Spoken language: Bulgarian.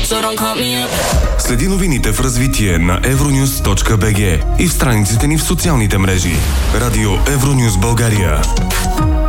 so don't call me up. Следи новините в развитие на euronews.bg и в страниците ни в социалните мрежи. Радио Евронюс България.